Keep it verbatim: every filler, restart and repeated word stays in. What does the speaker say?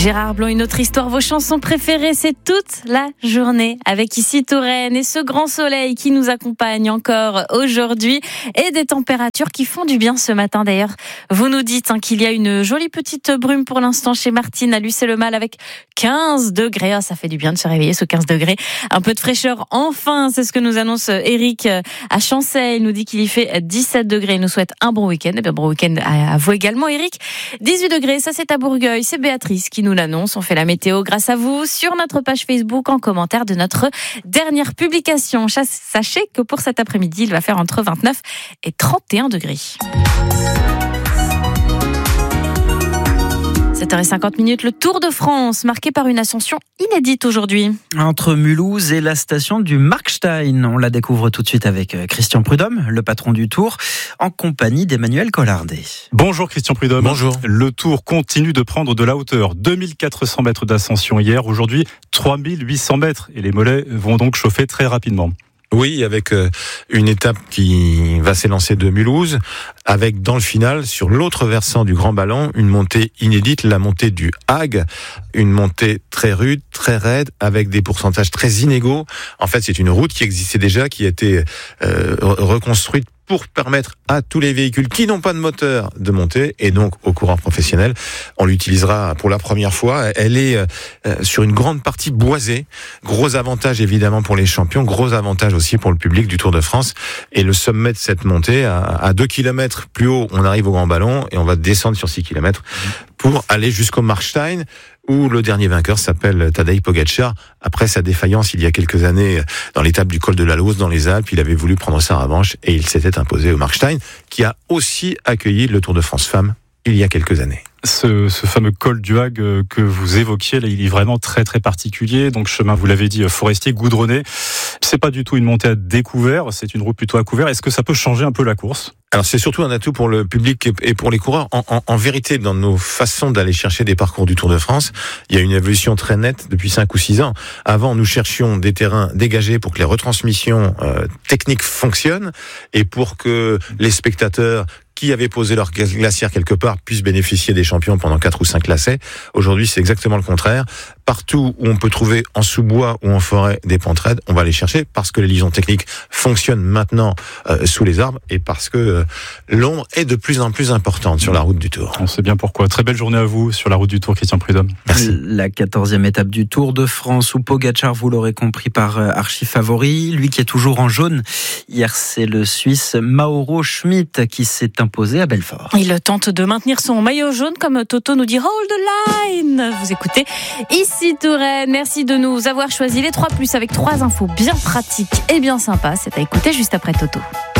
Gérard Blanc, une autre histoire, vos chansons préférées, c'est toute la journée avec ici Touraine et ce grand soleil qui nous accompagne encore aujourd'hui et des températures qui font du bien ce matin. D'ailleurs, vous nous dites hein, qu'il y a une jolie petite brume pour l'instant chez Martine à Lucé-le-Mal avec quinze degrés. Ah, ça fait du bien de se réveiller sous quinze degrés. Un peu de fraîcheur enfin, c'est ce que nous annonce Eric à Chancey. Il nous dit qu'il y fait dix-sept degrés. Il nous souhaite un bon week-end. Et bien, bon week-end à vous également, Eric. dix-huit degrés, ça c'est à Bourgueil. C'est Béatrice qui nous l'annonce. On fait la météo grâce à vous sur notre page Facebook en commentaire de notre dernière publication. Sachez que pour cet après-midi, il va faire entre vingt-neuf et trente et un degrés. sept heures cinquante, le Tour de France, marqué par une ascension inédite aujourd'hui. Entre Mulhouse et la station du Markstein, on la découvre tout de suite avec Christian Prudhomme, le patron du Tour, en compagnie d'Emmanuel Collardet. Bonjour Christian Prudhomme. Bonjour. Le Tour continue de prendre de la hauteur. deux mille quatre cents mètres d'ascension hier, aujourd'hui trois mille huit cents mètres. Et les mollets vont donc chauffer très rapidement. Oui, avec une étape qui va s'élancer de Mulhouse, avec dans le final, sur l'autre versant du Grand Ballon, une montée inédite, la montée du Hague, une montée très rude, très raide, avec des pourcentages très inégaux. En fait, c'est une route qui existait déjà, qui a été euh, reconstruite pour permettre à tous les véhicules qui n'ont pas de moteur de monter, et donc au coureur professionnel. On l'utilisera pour la première fois. Elle est euh, sur une grande partie boisée. Gros avantage évidemment pour les champions, gros avantage aussi pour le public du Tour de France. Et le sommet de cette montée, à, à deux kilomètres plus haut, on arrive au Grand Ballon et on va descendre sur six kilomètres pour aller jusqu'au Markstein, où le dernier vainqueur s'appelle Tadej Pogačar. Après sa défaillance il y a quelques années dans l'étape du col de la Lauze dans les Alpes, il avait voulu prendre sa revanche et il s'était imposé au Markstein, qui a aussi accueilli le Tour de France Femmes il y a quelques années. Ce, ce fameux col du Hague que vous évoquiez, là, il est vraiment très très particulier. Donc chemin, vous l'avez dit, forestier, goudronné. C'est pas du tout une montée à découvert, c'est une route plutôt à couvert. Est-ce que ça peut changer un peu la course ? Alors c'est surtout un atout pour le public et pour les coureurs. En, en, en vérité, dans nos façons d'aller chercher des parcours du Tour de France, il y a une évolution très nette depuis cinq ou six ans. Avant, nous cherchions des terrains dégagés pour que les retransmissions euh, techniques fonctionnent et pour que les spectateurs qui avaient posé leur glacière quelque part puissent bénéficier des champions pendant quatre ou cinq lacets. Aujourd'hui, c'est exactement le contraire. Partout où on peut trouver en sous-bois ou en forêt des pentes raides, on va les chercher parce que les liaisons techniques fonctionnent maintenant euh, sous les arbres et parce que euh, l'ombre est de plus en plus importante sur la route du Tour. On sait bien pourquoi. Très belle journée à vous sur la route du Tour, Christian Prudhomme. Merci. La quatorzième étape du Tour de France où Pogačar, vous l'aurez compris, par archi favori. Lui qui est toujours en jaune. Hier, c'est le Suisse Mauro Schmidt qui s'est imposé à Belfort. Il tente de maintenir son maillot jaune comme Toto nous dit Hold the line. Vous écoutez ici Touraine. Merci de nous avoir choisi les trois plus avec trois infos bien pratiques et bien sympas. C'est à écouter juste après Toto.